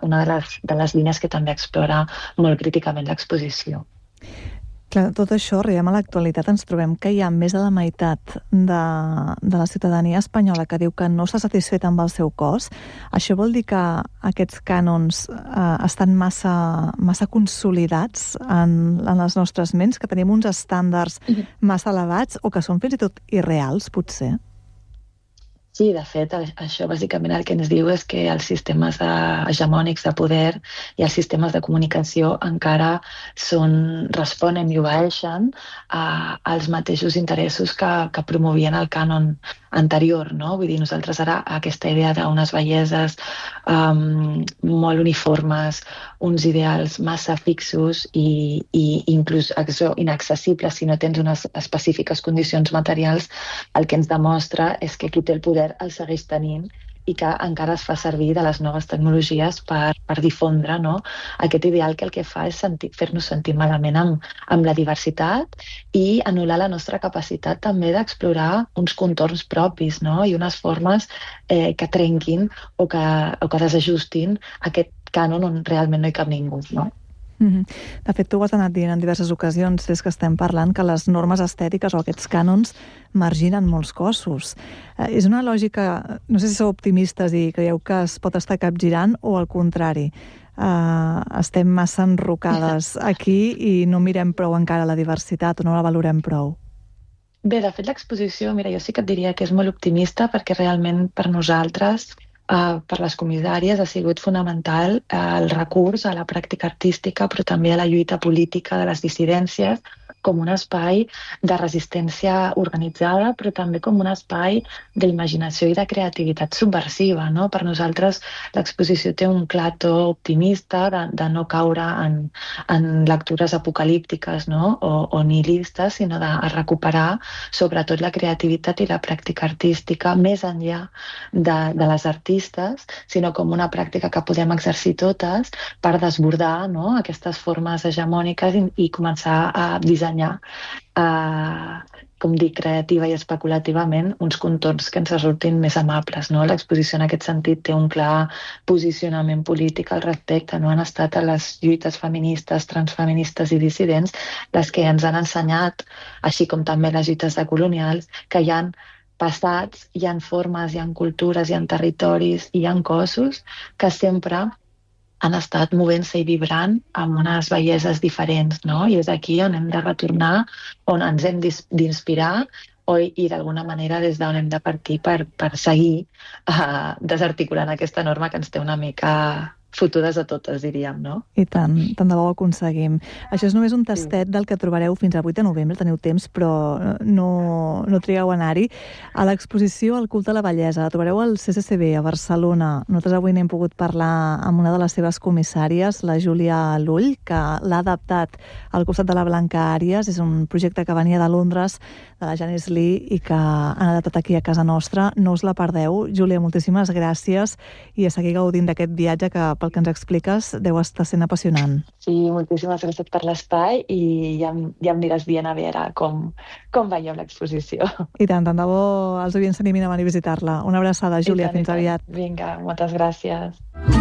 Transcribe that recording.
una de les línies que també explora molt críticament l'exposició. Clar, tot això, arribem a l'actualitat, ens trobem que hi ha més de la meitat de la ciutadania espanyola que diu que no està satisfet amb el seu cos. Això vol dir que aquests cànons estan massa consolidats en les nostres ments, que tenim uns estàndards massa elevats o que són fins i tot irreals, potser? Sí, de fet, això bàsicament el que ens diu és que els sistemes hegemònics de poder i els sistemes de comunicació encara responen i obeeixen als mateixos interessos que promovien el cànon anterior, no? Vull dir, nosaltres ara aquesta idea d'unes belleses molt uniformes, uns ideals massa fixos i inclús inaccessibles si no tens unes específiques condicions materials, el que ens demostra és que qui té el poder el segueix tenint i que encara es fa servir de les noves tecnologies per difondre, no? Aquest ideal que el que fa és fer-nos sentir malament amb la diversitat i anul·lar la nostra capacitat també d'explorar uns contorns propis, no? I unes formes que trenquin o que desajustin aquest cànon on realment no hi cap ningú, no? De fet, tu ho has anat dient en diverses ocasions des que estem parlant que les normes estètiques o aquests cànons marginen molts cossos. És una lògica, no sé si sou optimistes i creieu que es pot estar capgirant o al contrari, estem massa enrocades aquí i no mirem prou encara la diversitat o no la valorem prou? Bé, de fet l'exposició, mira, jo sí que et diria que és molt optimista perquè realment per nosaltres per les comissàries ha sigut fonamental el recurs a la pràctica artística però també a la lluita política de les dissidències com un espai de resistència organitzada però també com un espai d'imaginació i de creativitat subversiva, no? Per nosaltres l'exposició té un clar to optimista de no caure en lectures apocalíptiques, no? o nihilistes, sinó de recuperar sobretot la creativitat i la pràctica artística més enllà de les artistes, sinó com una pràctica que podem exercir totes per desbordar, no? Aquestes formes hegemòniques i començar a dissenyar com dic, creativa i especulativament, uns contorns que ens resultin més amables, no? L'exposició en aquest sentit té un clar posicionament polític al respecte, no? Han estat a les lluites feministes, transfeministes i dissidents les que ens han ensenyat, així com també les lluites decolonials, que hi ha passats, hi ha formes, hi ha cultures, hi ha territoris, hi ha cossos que sempre han estat movent-se i vibrant amb unes belleses diferents, no? I és aquí on hem de retornar, on ens hem d'inspirar i d'alguna manera des d'on hem de partir per seguir desarticulant aquesta norma que ens té una mica fotudes a totes, diríem, no? I tant de bo ho aconseguim. Això és només un tastet del que trobareu fins al 8 de novembre, teniu temps, però no trigueu a anar-hi. A l'exposició El culte a la bellesa, la trobareu al CCCB, a Barcelona. Nosaltres avui n'hem pogut parlar amb una de les seves comissàries, la Júlia Lull, que l'ha adaptat al costat de la Blanca Àries. És un projecte que venia de Londres, de la Janice Lee, i que han adaptat aquí a casa nostra. No us la perdeu. Júlia, moltíssimes gràcies i a seguir gaudint d'aquest viatge que, pel que ens expliques, deu estar sent apassionant. Sí, moltíssimes gràcies per l'espai i ja em diràs bien a veure com veieu l'exposició. I tant de bo els oients s'animin a venir a visitar-la. Una abraçada, Júlia, fins aviat. Vinga, moltes gràcies.